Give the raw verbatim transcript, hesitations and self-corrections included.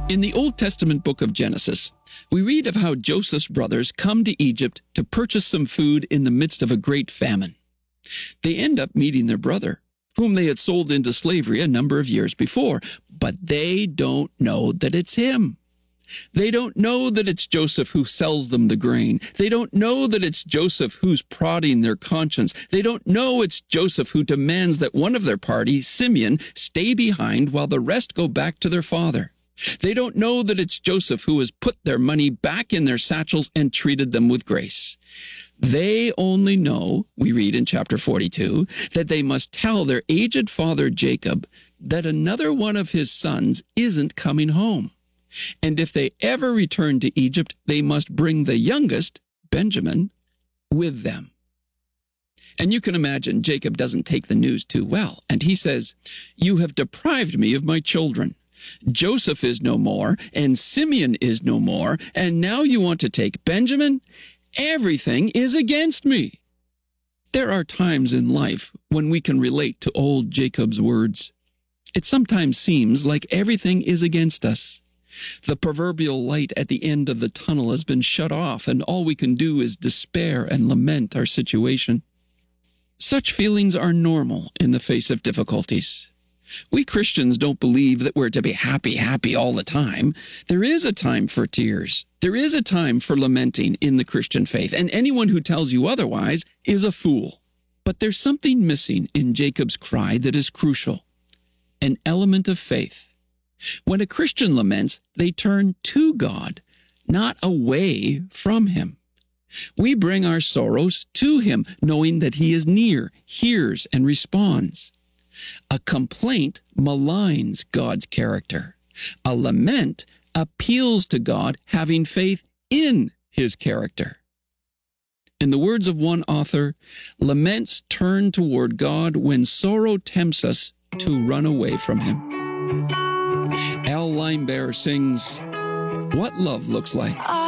In the Old Testament book of Genesis, we read of how Joseph's brothers come to Egypt to purchase some food in the midst of a great famine. They end up meeting their brother, whom they had sold into slavery a number of years before, but they don't know that it's him. They don't know that it's Joseph who sells them the grain. They don't know that it's Joseph who's prodding their conscience. They don't know it's Joseph who demands that one of their party, Simeon, stay behind while the rest go back to their father. They don't know that it's Joseph who has put their money back in their satchels and treated them with grace. They only know, we read in chapter forty-two, that they must tell their aged father Jacob that another one of his sons isn't coming home. And if they ever return to Egypt, they must bring the youngest, Benjamin, with them. And you can imagine Jacob doesn't take the news too well, and he says, "You have deprived me of my children. Joseph is no more, and Simeon is no more, and now you want to take Benjamin? Everything is against me." There are times in life when we can relate to old Jacob's words. It sometimes seems like everything is against us. The proverbial light at the end of the tunnel has been shut off, and all we can do is despair and lament our situation. Such feelings are normal in the face of difficulties. We Christians don't believe that we're to be happy, happy all the time. There is a time for tears. There is a time for lamenting in the Christian faith, and anyone who tells you otherwise is a fool. But there's something missing in Jacob's cry that is crucial, an element of faith. When a Christian laments, they turn to God, not away from him. We bring our sorrows to him, knowing that he is near, hears, and responds. A complaint maligns God's character. A lament appeals to God, having faith in his character. In the words of one author, laments turn toward God when sorrow tempts us to run away from him. Al Linebear sings, "What Love Looks Like."